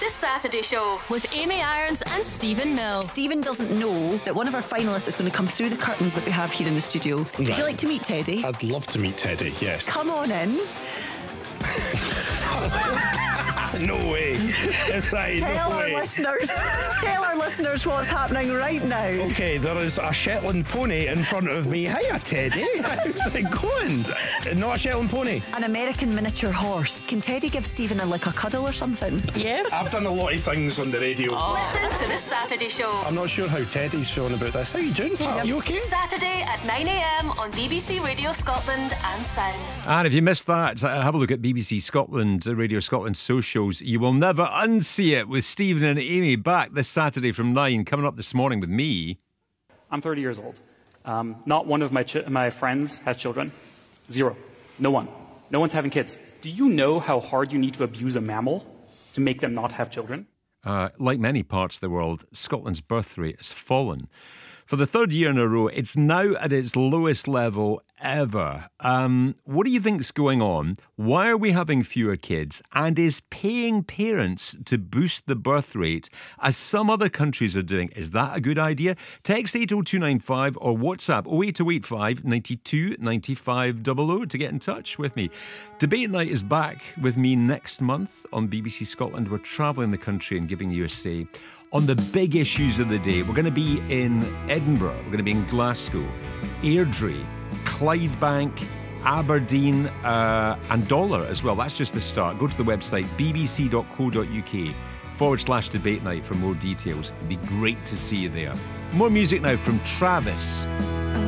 The Saturday Show with Amy Irons and Stephen Mill. Stephen doesn't know that one of our finalists is going to come through the curtains that we have here in the studio. Right. Would you like to meet Teddy? I'd love to meet Teddy, yes. Come on in. No way. Right, Tell no our way. listeners what's happening right now. Okay, there is a Shetland pony in front of me. Hiya, Teddy. How's it going? Not a Shetland pony. An American miniature horse. Can Teddy give Stephen a cuddle or something? Yeah. I've done a lot of things on the radio. Listen to The Saturday Show. I'm not sure how Teddy's feeling about this. How you doing, pal? You okay? Saturday at 9 a.m. on BBC Radio Scotland and Sounds. And if you missed that, have a look at BBC Scotland, Radio Scotland socials. You will never unsee it with Stephen and Amy back this Saturday from 9. Coming up this morning with me. I'm 30 years old. Not one of my friends has children. Zero. No one. No one's having kids. Do you know how hard you need to abuse a mammal to make them not have children? Like many parts of the world, Scotland's birth rate has fallen. For the third year in a row, it's now at its lowest level ever. What do you think's going on? Why are we having fewer kids? And is paying parents to boost the birth rate, as some other countries are doing, is that a good idea? Text 80295 or WhatsApp 08285 92 95 00 to get in touch with me. Debate Night is back with me next month on BBC Scotland. We're travelling the country and giving you a say on the big issues of the day. We're going to be in Edinburgh, we're going to be in Glasgow, Airdrie, Clydebank, Aberdeen and Dollar as well. That's just the start. Go to the website bbc.co.uk/debate night for more details. It'd be great to see you there. More music now from Travis.